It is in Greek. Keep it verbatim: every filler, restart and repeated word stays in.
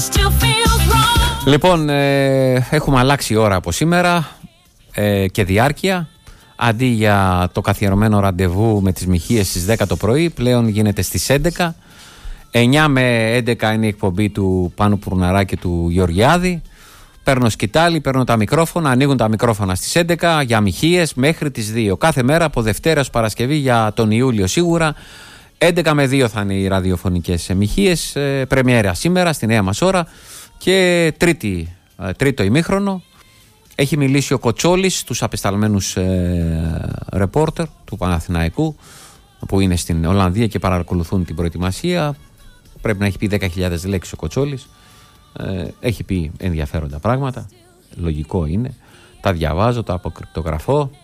Λοιπόν, ε, έχουμε αλλάξει ώρα από σήμερα ε, και διάρκεια. Αντί για το καθιερωμένο ραντεβού με τις Μοιχείες στις δέκα το πρωί, πλέον γίνεται στις έντεκα. εννιά με έντεκα είναι η εκπομπή του Πάνου Πουρναρά και του Γεωργιάδη. Παίρνω σκητάλι, παίρνω τα μικρόφωνα, ανοίγουν τα μικρόφωνα στις έντεκα για Μοιχείες μέχρι τις δύο. Κάθε μέρα από Δευτέρα ως Παρασκευή για τον Ιούλιο σίγουρα. έντεκα με δύο θα είναι οι ραδιοφωνικές Μοιχείες. Ε, πρεμιέρα σήμερα στη νέα μας ώρα. Και τρίτη, τρίτο ημίχρονο έχει μιλήσει ο Κοτσόλης στους απεσταλμένους ε, ρεπόρτερ του Παναθηναϊκού που είναι στην Ολλανδία και παρακολουθούν την προετοιμασία. Πρέπει να έχει πει δέκα χιλιάδες λέξεις ο Κοτσόλης. Ε, έχει πει ενδιαφέροντα πράγματα. Λογικό είναι. Τα διαβάζω, τα αποκρυπτογραφώ.